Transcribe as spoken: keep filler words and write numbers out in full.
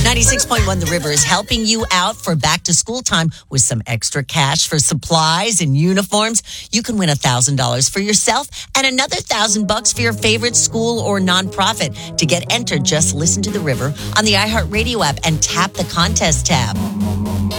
ninety-six point one The River is helping you out for back to school time with some extra cash for supplies and uniforms. You can win one thousand dollars for yourself and another one thousand bucks for your favorite school or nonprofit. To get entered, just listen to The River on the iHeartRadio app and tap the contest tab.